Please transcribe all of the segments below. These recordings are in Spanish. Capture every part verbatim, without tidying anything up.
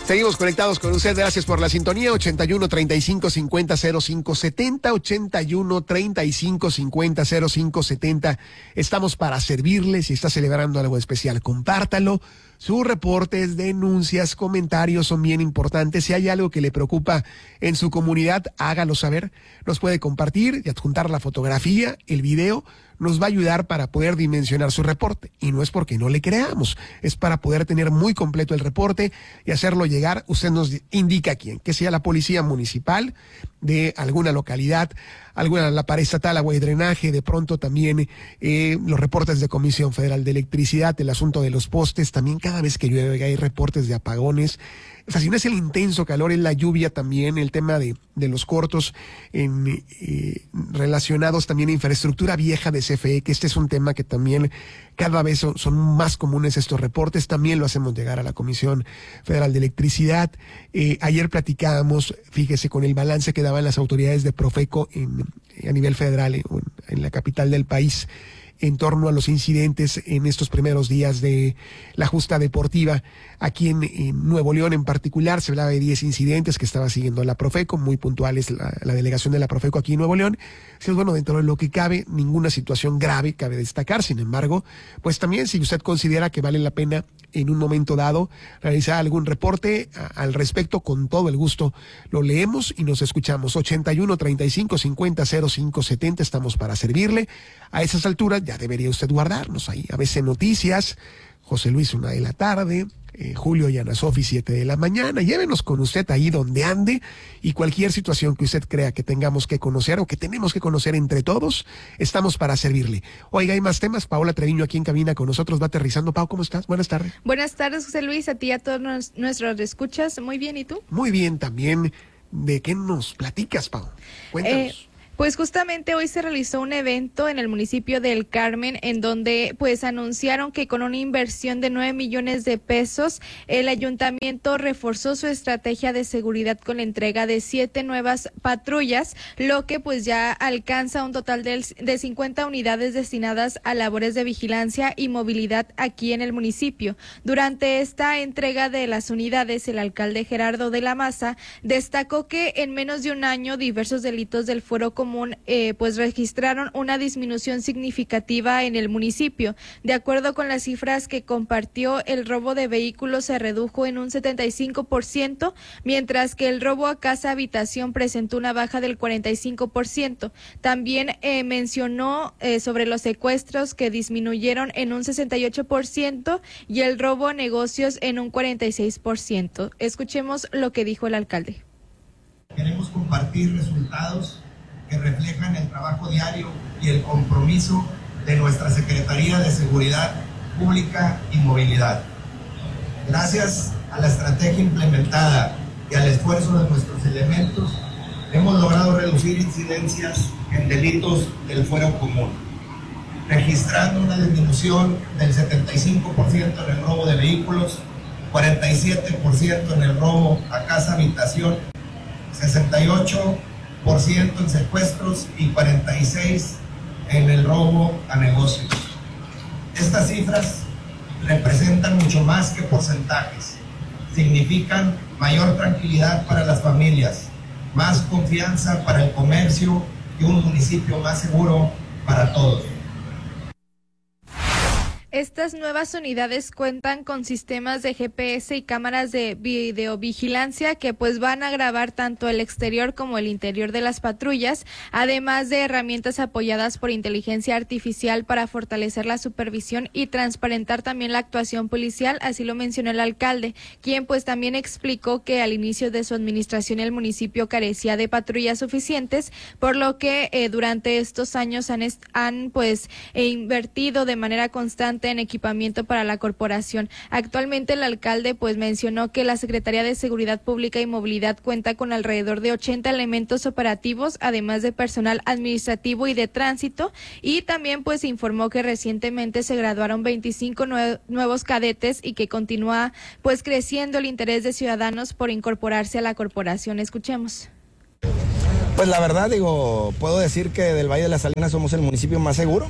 Seguimos conectados con usted, gracias por la sintonía. Ochenta y uno, treinta y cinco, cincuenta, cero cinco setenta, ochenta y uno, treinta y cinco, cincuenta, cero cinco setenta. Estamos para servirle. Si está celebrando algo especial, compártalo. Sus reportes, denuncias, comentarios son bien importantes. Si hay algo que le preocupa en su comunidad, hágalo saber. Nos puede compartir y adjuntar la fotografía, el video. Nos va a ayudar para poder dimensionar su reporte. Y no es porque no le creamos, es para poder tener muy completo el reporte y hacerlo llegar. Usted nos indica quién, que sea la policía municipal de alguna localidad, alguna la paraestatal, agua y drenaje, de pronto también eh, los reportes de Comisión Federal de Electricidad, el asunto de los postes, también cada vez que llueve hay reportes de apagones. O sea, si no es el intenso calor, es la lluvia también, el tema de, de los cortos en, eh, relacionados también a infraestructura vieja de C F E, que este es un tema que también cada vez son, son más comunes estos reportes, también lo hacemos llegar a la Comisión Federal de Electricidad. Eh, ayer platicábamos, fíjese, con el balance que daban las autoridades de Profeco en, a nivel federal, en, en la capital del país, en torno a los incidentes en estos primeros días de la justa deportiva. Aquí en, en Nuevo León en particular se hablaba de diez incidentes que estaba siguiendo la Profeco, muy puntuales la, la delegación de la Profeco aquí en Nuevo León. Sí, bueno, dentro de lo que cabe, ninguna situación grave cabe destacar. Sin embargo, pues también si usted considera que vale la pena en un momento dado realizar algún reporte a, al respecto, con todo el gusto lo leemos y nos escuchamos. Ochenta y uno, treinta y cinco, cincuenta, cero cinco setenta, estamos para servirle. A esas alturas ya debería usted guardarnos ahí. A veces Noticias, José Luis, una de la tarde, eh, Julio y Ana Sofi, siete de la mañana. Llévenos con usted ahí donde ande, y cualquier situación que usted crea que tengamos que conocer o que tenemos que conocer entre todos, estamos para servirle. Oiga, hay más temas. Paola Treviño aquí en cabina con nosotros, va aterrizando. Pau, ¿cómo estás? Buenas tardes. Buenas tardes, José Luis, a ti y a todos nos, nuestros escuchas. Muy bien, ¿y tú? Muy bien también. ¿De qué nos platicas, Pau? Cuéntanos. Eh... Pues justamente hoy se realizó un evento en el municipio del Carmen, en donde pues anunciaron que con una inversión de nueve millones de pesos, el ayuntamiento reforzó su estrategia de seguridad con la entrega de siete nuevas patrullas, lo que pues ya alcanza un total de, de cincuenta unidades destinadas a labores de vigilancia y movilidad aquí en el municipio. Durante esta entrega de las unidades, el alcalde Gerardo de la Maza destacó que en menos de un año diversos delitos del fuero común Eh, pues registraron una disminución significativa en el municipio. De acuerdo con las cifras que compartió, el robo de vehículos se redujo en un setenta y cinco por ciento, mientras que el robo a casa habitación presentó una baja del cuarenta y cinco por ciento. También eh, mencionó eh, sobre los secuestros, que disminuyeron en un sesenta y ocho por ciento y el robo a negocios en un cuarenta y seis por ciento. Escuchemos lo que dijo el alcalde. Queremos compartir resultados que reflejan el trabajo diario y el compromiso de nuestra Secretaría de Seguridad Pública y Movilidad. Gracias a la estrategia implementada y al esfuerzo de nuestros elementos, hemos logrado reducir incidencias en delitos del fuero común, registrando una disminución del setenta y cinco por ciento en el robo de vehículos, cuarenta y siete por ciento en el robo a casa habitación, sesenta y ocho por ciento en secuestros y cuarenta y seis por ciento en el robo a negocios. Estas cifras representan mucho más que porcentajes. Significan mayor tranquilidad para las familias, más confianza para el comercio y un municipio más seguro para todos. Estas nuevas unidades cuentan con sistemas de G P S y cámaras de videovigilancia que pues van a grabar tanto el exterior como el interior de las patrullas, además de herramientas apoyadas por inteligencia artificial para fortalecer la supervisión y transparentar también la actuación policial, así lo mencionó el alcalde, quien pues también explicó que al inicio de su administración el municipio carecía de patrullas suficientes, por lo que eh, durante estos años han, han pues eh, invertido de manera constante en equipamiento para la corporación. Actualmente el alcalde pues mencionó que la Secretaría de Seguridad Pública y Movilidad cuenta con alrededor de ochenta elementos operativos, además de personal administrativo y de tránsito, y también pues informó que recientemente se graduaron veinticinco nue- nuevos cadetes y que continúa pues creciendo el interés de ciudadanos por incorporarse a la corporación. Escuchemos. Pues la verdad, digo, puedo decir que del Valle de las Salinas somos el municipio más seguro.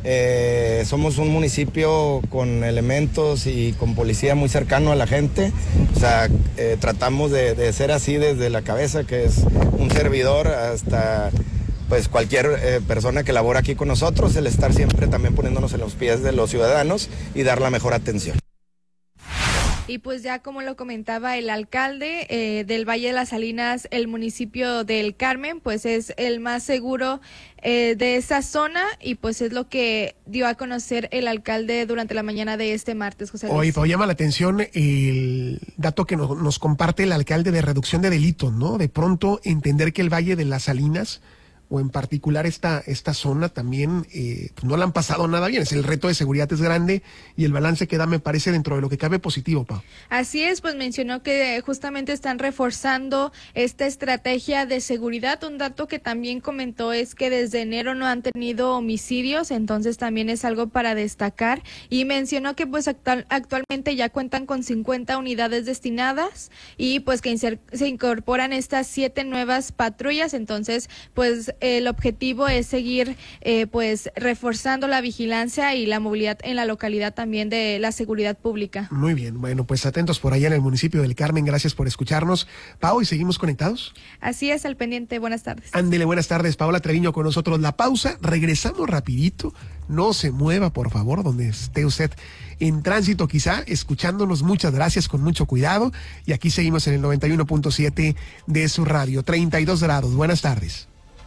Eh, somos un municipio con elementos y con policía muy cercano a la gente. O sea, eh, tratamos de, de ser así desde la cabeza, que es un servidor, hasta pues cualquier eh, persona que labora aquí con nosotros, el estar siempre también poniéndonos en los pies de los ciudadanos y dar la mejor atención. Y pues ya como lo comentaba el alcalde eh, del Valle de las Salinas, el municipio del Carmen, pues es el más seguro eh, de esa zona, y pues es lo que dio a conocer el alcalde durante la mañana de este martes, José Luis. Oye, pero llama la atención el dato que nos, nos comparte el alcalde de reducción de delitos, ¿no? De pronto entender que el Valle de las Salinas, o en particular esta, esta zona también, eh, pues no le han pasado nada bien. Es el reto de seguridad es grande y el balance que da me parece dentro de lo que cabe positivo, Pau. Así es, pues mencionó que justamente están reforzando esta estrategia de seguridad. Un dato que también comentó es que desde enero no han tenido homicidios, entonces también es algo para destacar. Y mencionó que pues actual, actualmente ya cuentan con cincuenta unidades destinadas y pues que se incorporan estas siete nuevas patrullas. Entonces, pues el objetivo es seguir eh, pues reforzando la vigilancia y la movilidad en la localidad también de la seguridad pública. Muy bien, bueno, pues atentos por allá en el municipio del Carmen, gracias por escucharnos. Pau, ¿y seguimos conectados? Así es, al pendiente, buenas tardes. Ándele, buenas tardes, Paola Treviño con nosotros. La pausa, regresamos rapidito, no se mueva por favor, donde esté usted en tránsito quizá, escuchándonos, muchas gracias, con mucho cuidado, y aquí seguimos en el noventa y uno punto siete de su radio, treinta y dos grados, buenas tardes.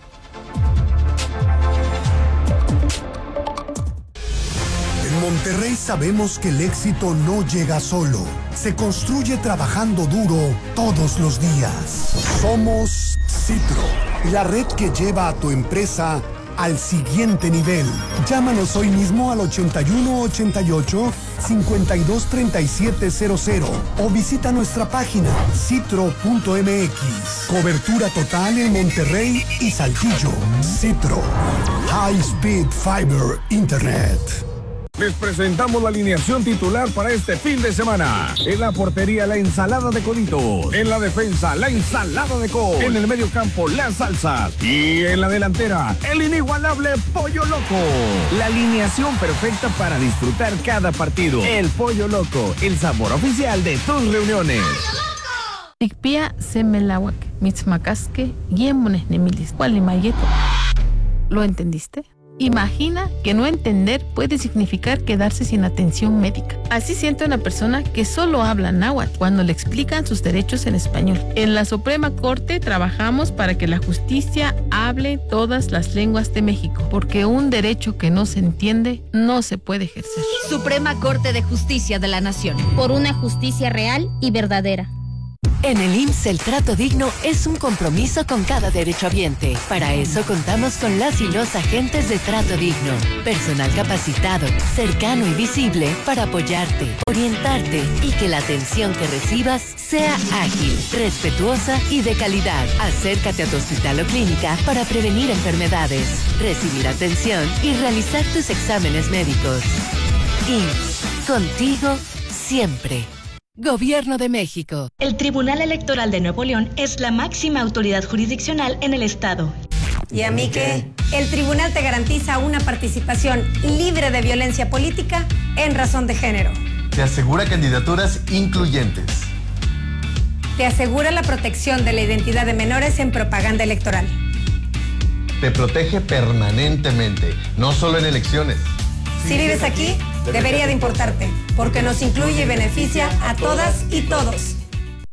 En Monterrey sabemos que el éxito no llega solo, se construye trabajando duro todos los días. Somos Citro, la red que lleva a tu empresa al siguiente nivel. Llámanos hoy mismo al ochenta y uno ochenta y ocho cincuenta y dos treinta y siete cero cero o visita nuestra página citro punto m x. Cobertura total en Monterrey y Saltillo. Citro, High Speed Fiber Internet. Les presentamos la alineación titular para este fin de semana. En la portería, la ensalada de coditos. En la defensa, la ensalada de col. En el medio campo, la salsa. Y en la delantera, el inigualable Pollo Loco. La alineación perfecta para disfrutar cada partido. El Pollo Loco, el sabor oficial de tus reuniones. Tikpia semelawak, mitzmacasque, yemones nemilis, cualimayeto. ¿Lo entendiste? Imagina que no entender puede significar quedarse sin atención médica. Así siente una persona que solo habla náhuatl cuando le explican sus derechos en español. En la Suprema Corte trabajamos para que la justicia hable todas las lenguas de México, porque un derecho que no se entiende no se puede ejercer. Suprema Corte de Justicia de la Nación. Por una justicia real y verdadera. En el I M S S el trato digno es un compromiso con cada derechohabiente. Para eso contamos con las y los agentes de trato digno. Personal capacitado, cercano y visible para apoyarte, orientarte y que la atención que recibas sea ágil, respetuosa y de calidad. Acércate a tu hospital o clínica para prevenir enfermedades, recibir atención y realizar tus exámenes médicos. I M S S, contigo siempre. Gobierno de México. El Tribunal Electoral de Nuevo León es la máxima autoridad jurisdiccional en el estado. ¿Y a mí qué? El tribunal te garantiza una participación libre de violencia política en razón de género. Te asegura candidaturas incluyentes. Te asegura la protección de la identidad de menores en propaganda electoral. Te protege permanentemente, no solo en elecciones. Si vives aquí, debería de importarte, porque nos incluye y beneficia a todas y todos.